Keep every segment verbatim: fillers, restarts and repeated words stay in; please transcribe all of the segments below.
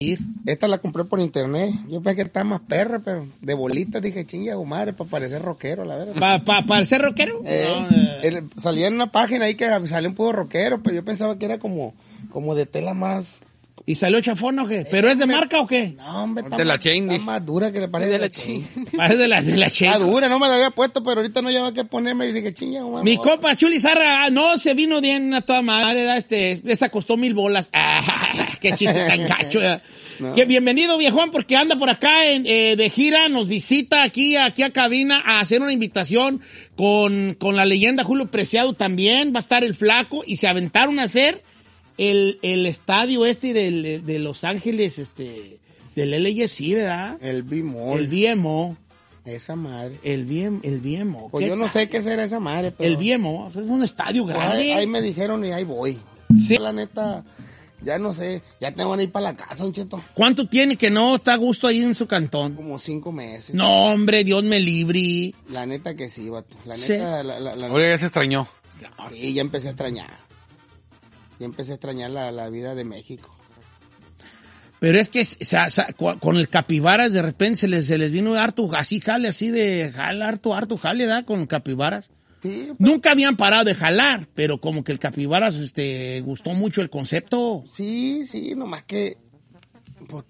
Esta la compré por internet. Yo pensé que está más perra, pero de bolitas dije, chinga, madre, para parecer rockero, la verdad. ¿Para pa, parecer rockero? Eh, no, eh. el, salía en una página ahí que salía un puro rockero, pero yo pensaba que era como, como de tela más... ¿Y salió chafón o qué? ¿Pero eh, es de me, marca o qué? No, hombre, está, de la más, chain, está más dura que le parece de la chain. Es de la, de la chain. Está dura, no me la había puesto, pero ahorita no lleva que ponerme y dije, chinga, madre. Mi copa Chuli Zarra, no, se vino bien a toda madre, da, este, esa costó mil bolas. Ah, qué chiste tan gacho. No. Que bienvenido, viejón, porque anda por acá en, eh, de gira, nos visita aquí, aquí a cabina a hacer una invitación con, con la leyenda Julio Preciado también, va a estar el Flaco, y se aventaron a hacer el, el estadio este de, de Los Ángeles, este, del L A F C, ¿verdad? El B M O. El B M O. Esa madre. El B M, el B M O. Pues yo no tal? sé qué será esa madre, pero... El B M O, es un estadio grande. Ahí, ahí me dijeron y ahí voy. Sí. La neta... Ya no sé, ya tengo que ir para la casa, un cheto. ¿Cuánto tiene que no está a gusto ahí en su cantón? Como cinco meses. No, hombre, Dios me libre. La neta que sí, vato. La sí. neta, la, la, la Ahora ya se extrañó. Sí, ya empecé a extrañar. Ya empecé a extrañar la, la vida de México. Pero es que o sea, con el Capibaras de repente se les, se les vino harto, así jale, así de jale, harto, harto jale, ¿da? Con Capibaras. Sí, pues, nunca habían parado de jalar, pero como que el Capibaras este, gustó mucho el concepto. Sí, sí, nomás que pues,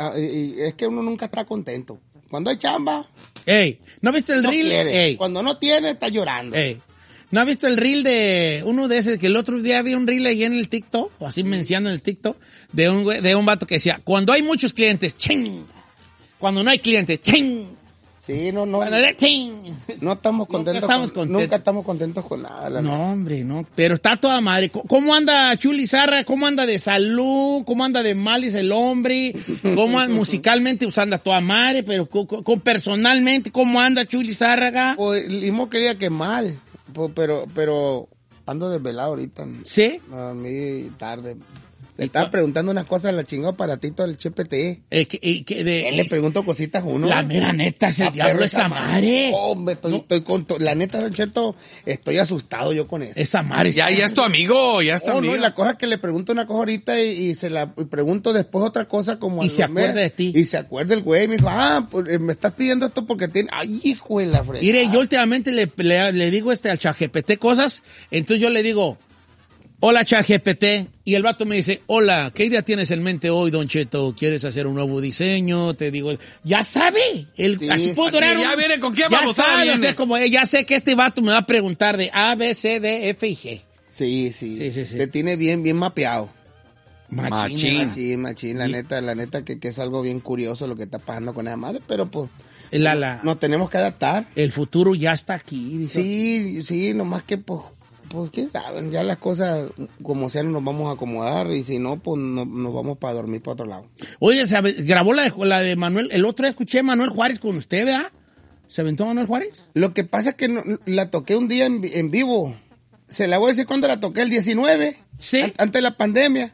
es que uno nunca está contento. Cuando hay chamba, ey, ¿no viste el no reel? Ey. Cuando no tiene, está llorando. Ey. ¿No has visto el reel de uno de esos que el otro día vi un reel ahí en el TikTok, o así mencionando en el TikTok, de un, de un vato que decía, cuando hay muchos clientes, ching, cuando no hay clientes, ching. Sí, no, no. Cuando de ching. No estamos contentos. Nunca estamos con, contentos. Nunca estamos contentos con nada. La no, nada. hombre, no. Pero está toda madre. ¿Cómo anda Chuli Zarra? ¿Cómo anda de salud? ¿Cómo anda de males el hombre? ¿Cómo anda musicalmente? Pues anda toda madre, pero con, con, personalmente, ¿cómo anda Chuli Zarra? Pues, Limo quería que mal, pues, pero, pero ando desvelado ahorita. ¿Sí? A mí tarde. Le estaba preguntando unas cosas a la chingada aparatito del G P T. Eh, que, eh, que de, Él le pregunto cositas a uno. La mera neta, es el la diablo esa madre. Hombre, estoy, no. estoy con to, la neta, Don Cheto, estoy asustado yo con eso. Esa madre. Ya, ya es tu amigo, ya es tu oh, amigo. No, y la cosa es que le pregunto una cosa ahorita y, y se la y pregunto después otra cosa como... Y se acuerda mes, de ti. Y se acuerda el güey, me dijo, ah, pues, me estás pidiendo esto porque tiene... Ay, hijo de la fregada. Mire, yo últimamente le, le, le digo este al ChatGPT cosas, entonces yo le digo... Hola, ChatGPT. Y el vato me dice, hola, ¿qué idea tienes en mente hoy, Don Cheto? ¿Quieres hacer un nuevo diseño? Te digo, ya sabe. El, sí, así puedo durar. Ya un, viene con quién ya vamos sabe, a o sea, como, ya sé que este vato me va a preguntar de A, B, C, D, F y G. Sí, sí. Sí, sí, sí. Te tiene bien, bien mapeado. Machín. Machín, machín, machín. La neta, la neta que, que es algo bien curioso lo que está pasando con esa madre, pero pues... La, la, nos tenemos que adaptar. El futuro ya está aquí. Dice. Sí, sí, nomás que pues... Pues quién sabe, ya las cosas como sean nos vamos a acomodar y si no, pues no, nos vamos para dormir para otro lado. Oye, se grabó la de, la de Manuel, el otro día escuché a Manuel Juárez con usted, ¿verdad? ¿Se aventó Manuel Juárez? Lo que pasa es que no, la toqué un día en, en vivo. Se la voy a decir cuando la toqué, el diecinueve. Sí. An, antes de la pandemia.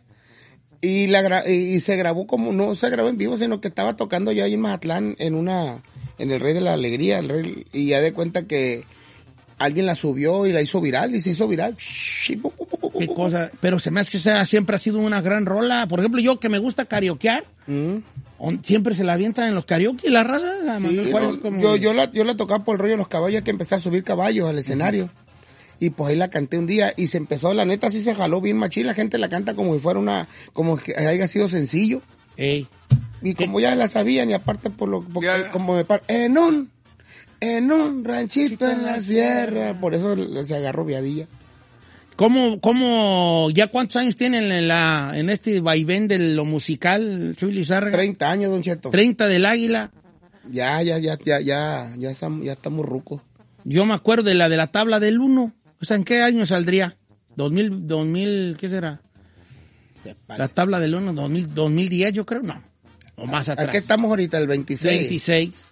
Y, la, y se grabó como, no se grabó en vivo, sino que estaba tocando yo ahí en Mazatlán en una, en el Rey de la Alegría, el Rey, y ya de cuenta que alguien la subió y la hizo viral y se hizo viral. Qué cosa, pero se me hace que esa siempre ha sido una gran rola. Por ejemplo, yo que me gusta karaokear, mm. siempre se la avientan en los karaoke, la raza. La sí, no, como... yo, yo, la, yo la tocaba por el rollo de los caballos, que empecé a subir caballos al escenario. Uh-huh. Y pues ahí la canté un día y se empezó, la neta sí se jaló bien machín, la gente la canta como si fuera una, como que haya sido sencillo. Ey. Y como ya la sabían y aparte por lo, porque yeah. como me par, en un... En un ranchito en la sierra. Por eso se agarró viadilla. ¿Cómo, cómo, ya cuántos años tienen en la, en este vaivén de lo musical, Chuli Zarra? Treinta años, Don Cheto. Treinta del Águila. Ya, ya, ya, ya, ya, ya estamos, ya estamos rucos. Yo me acuerdo de la de la tabla del uno. O sea, ¿en qué año saldría? Dos mil, dos mil, ¿qué será? La tabla del uno, dos mil, dos mil diez, yo creo, no. O más atrás. Aquí estamos ahorita, el veintiséis. veintiséis.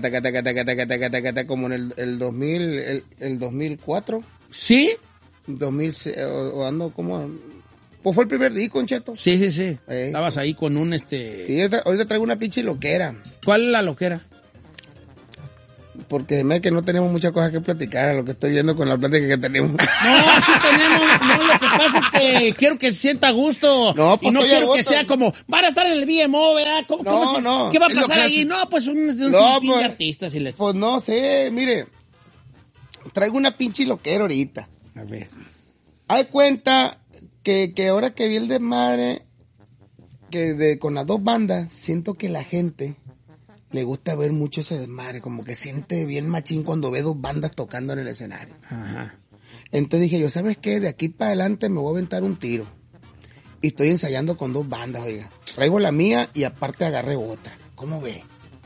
Como en el, el dos mil, el, el dos mil cuatro. ¿Sí? dos mil, o, o ando como... Pues fue el primer disco, Cheto. Sí, sí, sí. Eh, Estabas ahí con un este... Sí, ahorita, ahorita traigo una pinche loquera. ¿Cuál es la loquera? Porque me que no tenemos muchas cosas que platicar a lo que estoy viendo con la plática que tenemos. No, sí tenemos. No, lo que pasa es que quiero que se sienta a gusto. No, pues y no quiero que gusto. sea como, van a estar en el B M O, ¿verdad? ¿Cómo, No, cómo se, no. ¿Qué va a Es lo pasar que ahí? hace- No, pues un, un No, sinfín pues- de artistas y les... Pues no sé, mire. Traigo una pinche loquera ahorita. A ver. Hay cuenta que, que ahora que vi el desmadre, que de, con las dos bandas, siento que la gente le gusta ver mucho ese desmadre, como que siente bien machín cuando ve dos bandas tocando en el escenario. Ajá. Entonces dije yo, ¿sabes qué? De aquí para adelante me voy a aventar un tiro. Y estoy ensayando con dos bandas, oiga. Traigo la mía y aparte agarré otra. ¿Cómo ve?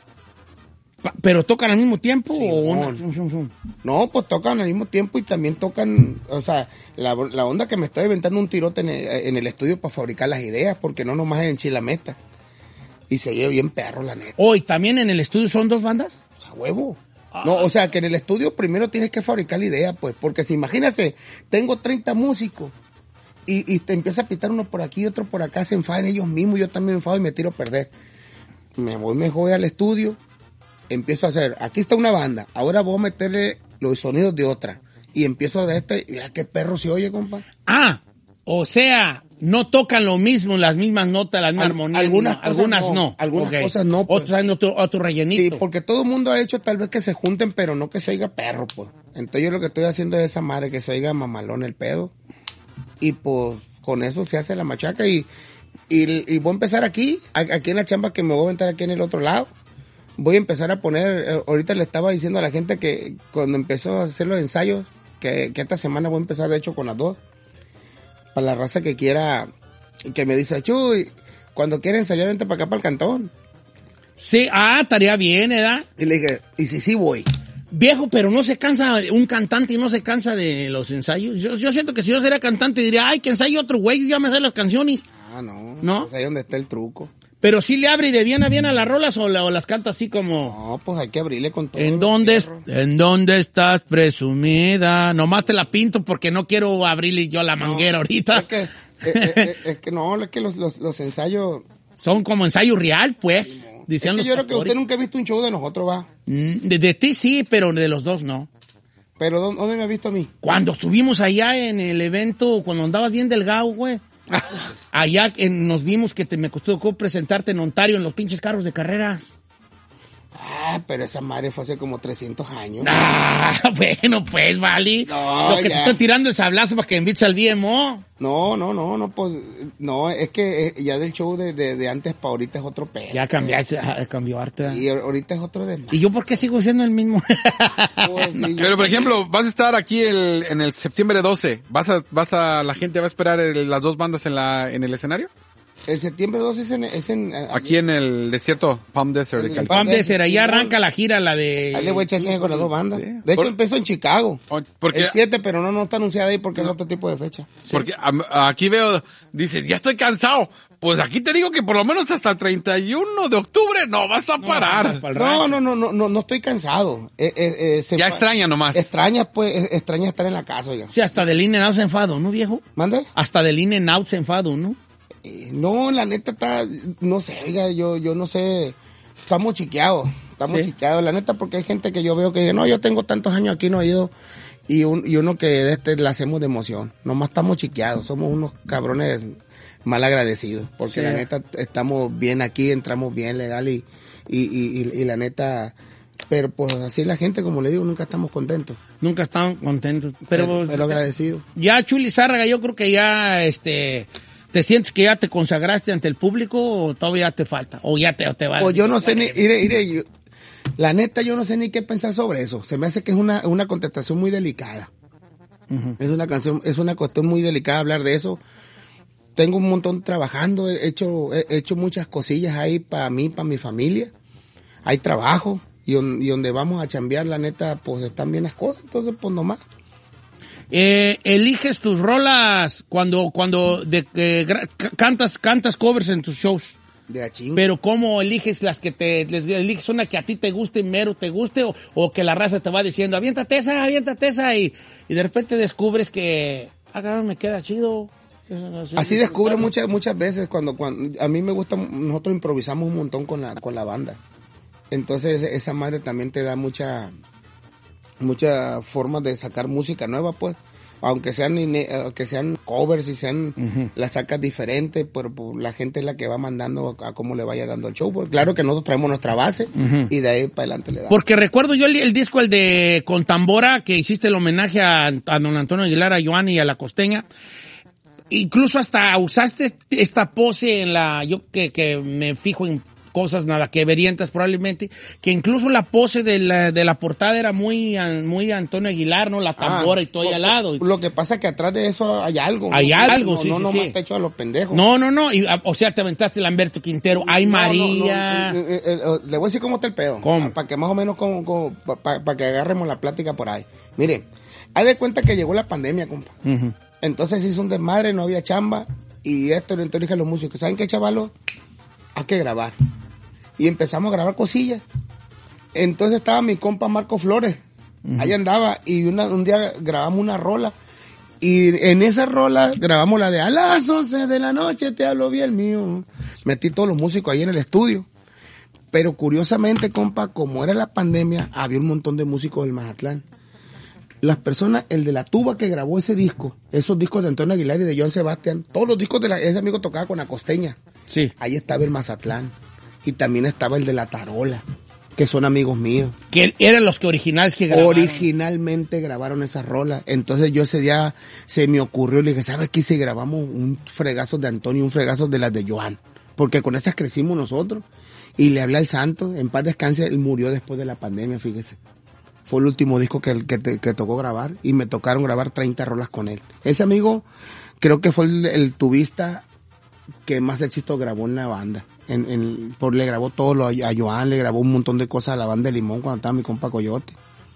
Pa- ¿Pero tocan al mismo tiempo Sí, o una? mon. Zum, zum, zum. No, pues tocan al mismo tiempo y también tocan, o sea, la, la onda que me estoy inventando un tirote en el, en el estudio para fabricar las ideas, porque no nomás es en Chilameta. Y se lleva bien perro, la neta. Hoy, ¿también en el estudio son dos bandas? O sea, huevo. No, o sea, que en el estudio primero tienes que fabricar la idea, pues, porque si imagínate, tengo treinta músicos y, y te empieza a pitar uno por aquí y otro por acá, se enfadan ellos mismos, yo también me enfado y me tiro a perder. Me voy mejor al estudio, empiezo a hacer, aquí está una banda, ahora voy a meterle los sonidos de otra. Y empiezo de este, y mira qué perro se oye, compa. Ah, o sea, no tocan lo mismo, las mismas notas, las mismas Al- armonías. algunas no, cosas algunas no, no. algunas Ok. cosas no, pues. Otros traen otro, otro rellenito. Sí, porque todo el mundo ha hecho tal vez que se junten, pero no que se oiga perro, pues. Entonces yo lo que estoy haciendo es esa madre, que se oiga mamalón el pedo. Y pues con eso se hace la machaca y, y, y voy a empezar aquí, a- aquí en la chamba que me voy a aventar aquí en el otro lado. Voy a empezar a poner, eh, ahorita le estaba diciendo a la gente que cuando empezó a hacer los ensayos, que, que esta semana voy a empezar de hecho con las dos. Para la raza que quiera, que me dice, Chuy, cuando quiera ensayar, vente para acá para el cantón. Sí, ah, estaría bien, ¿verdad? Y le dije, y si sí voy. Viejo, pero no se cansa, un cantante y no se cansa de los ensayos. Yo, yo siento que si yo fuera cantante diría, ay, que ensayo otro güey, yo ya me sé las canciones. Ah, no. ¿No? Pues ahí donde está el truco. Pero sí le abre de bien a bien a las rolas o, la- o las canta así como... No, pues hay que abrirle con todo. ¿En los dónde, es- fierros. ¿En dónde estás presumida? Nomás te la pinto porque no quiero abrirle yo la manguera ahorita. Es que, eh, eh, eh, es que no, es que los, los, los ensayos... Son como ensayo real, pues. Es Dicen que los yo creo que pastores. usted nunca ha visto un show de nosotros, va. Mm, De, de ti sí, pero de los dos no. Pero ¿dó- ¿dónde me ha visto a mí? Cuando estuvimos allá en el evento, cuando andabas bien delgado, güey. Allá en- nos vimos que te me costó presentarte en Ontario en los pinches carros de carreras. Ah, pero esa madre fue hace como trescientos años. Ah, bueno, pues, vale. No, Lo que te ya. estoy tirando el sablazo para que invites al B M O. No, no, no, no, pues, no, es que eh, ya del show de, de, de antes para ahorita es otro pedo. Ya cambiaste, ah, cambió harta. Y ahor- ahorita es otro de ¿Y yo por qué sigo siendo el mismo? Pues, sí, yo- Pero, por ejemplo, vas a estar aquí el, en el septiembre doce. ¿Vas a, vas a, la gente va a esperar el- las dos bandas en la, en el escenario? El septiembre doce es en... Es en eh, Aquí en el desierto Palm Desert de En el California. Pam de ser, ahí arranca la gira, la de... Ahí le voy a echar chinga con las dos bandas. Sí. De hecho, Por- empezó en Chicago. Oh, porque- El siete, pero no, no está anunciada ahí porque es otro tipo de fecha. Porque am- aquí veo, dices, ya estoy cansado. Pues aquí te digo que por lo menos hasta el treinta y uno de octubre no vas a parar. Pa'l No, rancho. no, no, no, no, no estoy cansado. Eh, eh, eh, se Ya fa- extraña nomás. Extraña, pues, eh, extraña estar en la casa, oiga. Sí, hasta del in and out se enfado, ¿no, viejo? ¿Mande? Hasta del in and out se enfado, ¿no? Eh, no, la neta está, no sé, oiga, yo, yo no sé, estamos chiqueados, estamos Sí. chiqueados, la neta, porque hay gente que yo veo que dice, no, yo tengo tantos años aquí, no he ido, y, un, y uno que de este la hacemos de emoción, nomás estamos chiqueados, somos unos cabrones mal agradecidos, porque Sí. la neta estamos bien aquí, entramos bien legal y, y, y, y, y la neta, pero pues así la gente, como le digo, nunca estamos contentos, Nunca estaban contentos. Pero, pero, pero agradecidos. ya, Chuli Zárraga, yo creo que ya, este... ¿Te sientes que ya te consagraste ante el público o todavía te falta? ¿O ya te, o te va? O yo no sé ni, iré, iré, yo- la neta yo no sé ni qué pensar sobre eso. Se me hace que es una, una contestación muy delicada. Ujú. Es una canción, es una cuestión muy delicada hablar de eso. Tengo un montón trabajando, he hecho, he hecho muchas cosillas ahí para mí, para mi familia. Hay trabajo y, on- y donde vamos a chambear, la neta, pues están bien las cosas. Entonces, pues nomás. Eh, eliges tus rolas cuando, cuando de, eh, gra- ca- cantas, cantas covers en tus shows. De a chingo. Pero ¿cómo eliges las que te, les- eliges una que a ti te guste, mero te guste, o, o que la raza te va diciendo, aviéntate esa, aviéntate esa, y, y de repente descubres que, ah, cabrón, me queda chido. Así descubre muchas muchas veces cuando, cuando a mí me gusta, nosotros improvisamos un montón con la con la banda. Entonces esa madre también te da mucha muchas formas de sacar música nueva, pues. Aunque sean que sean covers y sean uh-huh. las sacas diferentes, pero pues, la gente es la que va mandando a cómo le vaya dando el show. Pues, claro que nosotros traemos nuestra base uh-huh. y de ahí para adelante le damos. Porque recuerdo yo el, el disco, el de Con Tambora, que hiciste el homenaje a, a don Antonio Aguilar, a Joan y a La Costeña. Incluso hasta usaste esta pose en la, yo que, que me fijo en cosas nada que verientas probablemente, que incluso la pose de la, de la portada era muy, muy Antonio Aguilar, ¿no? La tambora ah, y todo ahí al lado. Lo que pasa es que atrás de eso hay algo. Hay ¿no? algo, no, sí, no, sí, no, sí. No, no, te hecho a los pendejos. No, no, no, y, o sea, te aventaste el Lamberto Quintero, ay no, María. No, no, eh, eh, eh, le voy a decir cómo está el pedo. ¿Cómo? Para que más o menos, para pa que agarremos la plática por ahí. Mire, haz de cuenta que llegó la pandemia, compa. Uh-huh. Entonces hizo un desmadre, no había chamba, y esto, entonces dije a los músicos, ¿saben qué, chavalos? Hay que grabar. Y empezamos a grabar cosillas. Entonces estaba mi compa Marco Flores. Uh-huh. Ahí andaba. Y una, un día grabamos una rola. Y en esa rola grabamos la de a las once de la noche te hablo bien mío. Metí todos los músicos ahí en el estudio. Pero curiosamente, compa, como era la pandemia, había un montón de músicos del Mazatlán. Las personas, el de la tuba que grabó ese disco, esos discos de Antonio Aguilar y de Joan Sebastián, todos los discos de la, ese amigo tocaba con la Costeña. Sí. Ahí estaba el Mazatlán. Y también estaba el de la Tarola, que son amigos míos. Que eran los que originales que grabaron. Originalmente grabaron esas rolas. Entonces yo ese día se me ocurrió, le dije, ¿sabes qué? Si grabamos un fregazo de Antonio y un fregazo de las de Joan. Porque con esas crecimos nosotros. Y le hablé al santo, en paz descanse, él murió después de la pandemia, fíjese. Fue el último disco que, que, que tocó grabar y me tocaron grabar treinta rolas con él. Ese amigo creo que fue el, el tubista que más éxito grabó en la banda. En, en, por, le grabó todo lo a Joan, le grabó un montón de cosas a la banda de Limón cuando estaba mi compa Coyote.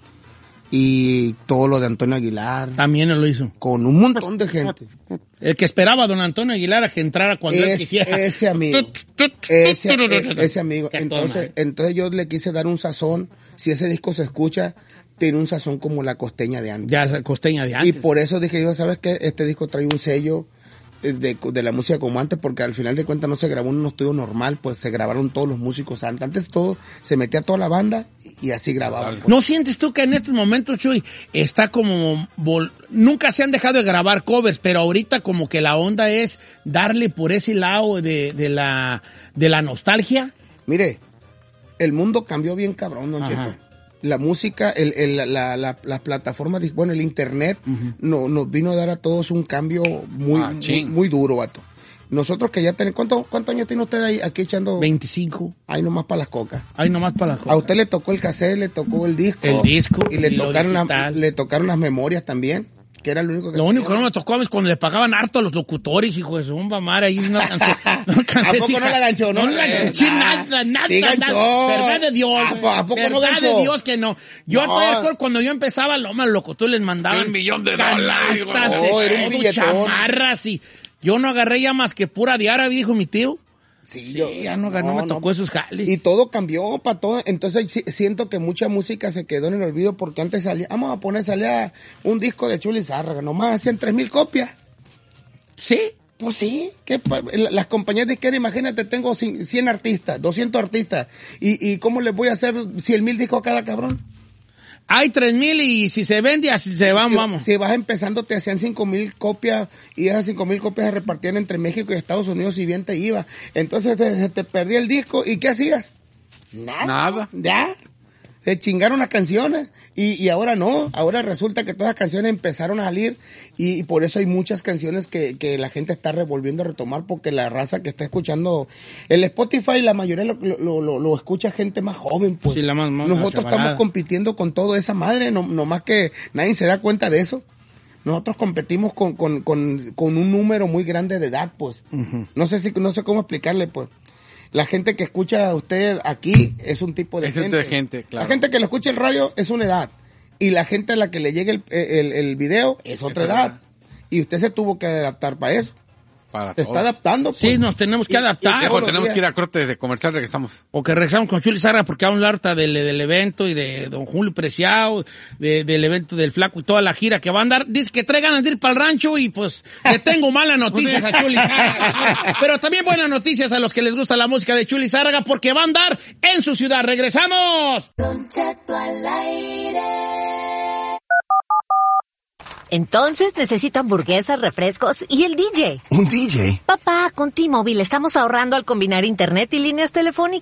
Y todo lo de Antonio Aguilar. También él lo hizo. Con un montón de gente. El que esperaba a don Antonio Aguilar a que entrara cuando es, él quisiera. Ese amigo. ese, ese amigo. Entonces, entonces yo le quise dar un sazón. Si ese disco se escucha, tiene un sazón como la Costeña de antes. Ya, esa Costeña de antes. Y por eso dije yo, ¿sabes qué? Este disco trae un sello De, de la música como antes, porque al final de cuentas no se grabó en un estudio normal, pues se grabaron todos los músicos antes. Antes todo, se metía toda la banda y, y así grababan. Pues. ¿No sientes tú que en estos momentos, Chuy, está como, vol- nunca se han dejado de grabar covers, pero ahorita como que la onda es darle por ese lado de, de la, de la nostalgia? Mire, el mundo cambió bien cabrón, don Cheto. La música, el, el, la, la, la plataforma, bueno, el internet, uh-huh. no, nos vino a dar a todos un cambio muy, ah, muy, muy duro, vato. Nosotros que ya tenemos, ¿cuántos cuánto años tiene usted ahí aquí echando? veinticinco. Ahí nomás para las cocas. Ahí nomás para las cocas. A usted le tocó el cassette, le tocó el disco. El disco. Y le, y tocaron, la, le tocaron las memorias también. Que era lo único que... Lo único que no me tocó es cuando le pagaban harto a los locutores, hijo de su bomba madre, ahí no alcancé. No alcancé. ¿A poco no la ganchó? No, no la ganché nada, nada, sí nada. Verdad de Dios. ¿A, ¿A poco verdad no ganchó? de Dios que no. Yo no. Todavía, cuando yo empezaba, lo más locutores les mandaban un millón de dólares. Oh, era un todo, chamarras y yo no agarré ya más que pura diara, dijo mi tío. Sí, sí, yo, ya no, no, no me tocó no, esos jales. Y todo cambió para todo. Entonces sí, siento que mucha música se quedó en el olvido porque antes salía, vamos a poner, salía un disco de Chuli Zárraga, nomás hacían tres mil copias. ¿Sí? Pues sí, que las compañías disqueras, imagínate, tengo cien artistas, doscientos artistas, y, y ¿cómo les voy a hacer cien mil discos a cada cabrón? Hay tres mil y si se vende, así se van, si, vamos. Si vas empezando, te hacían cinco mil copias y esas cinco mil copias se repartían entre México y Estados Unidos y bien te iba. Entonces te, te perdía el disco y ¿qué hacías? Nada. Nada. Ya. Se chingaron las canciones y, y ahora no. Ahora resulta que todas las canciones empezaron a salir y, y por eso hay muchas canciones que, que la gente está revolviendo a retomar porque la raza que está escuchando el Spotify, la mayoría lo, lo, lo, lo escucha gente más joven, pues. Sí, la más, más Nosotros estamos compitiendo con toda esa madre, no, no más que nadie se da cuenta de eso. Nosotros competimos con, con, con, con un número muy grande de edad, pues. Uh-huh. No sé si, no sé cómo explicarle, pues. La gente que escucha a usted aquí es un tipo de es gente. Es de gente, claro. La gente que lo escucha en radio es una edad. Y la gente a la que le llegue el, el, el video es otra es edad. edad. Y usted se tuvo que adaptar para eso. Para se todo. está adaptando. Pues. Sí, nos tenemos que adaptar. Y, y Viejo, tenemos días. que ir a corte de comercial, regresamos. O que regresamos con Chuli Zárraga porque vamos a hablar harta del, del evento y de don Julio Preciado, de, del evento del Flaco y toda la gira que va a andar. Dice que trae ganas de ir para el rancho y pues le tengo malas noticias a Chuli Zárraga. Pero también buenas noticias a los que les gusta la música de Chuli Zárraga porque va a andar en su ciudad. ¡Regresamos! Don Cheto al aire. Entonces necesito hamburguesas, refrescos y el D J. ¿Un D J? Papá, con T-Mobile estamos ahorrando al combinar internet y líneas telefónicas.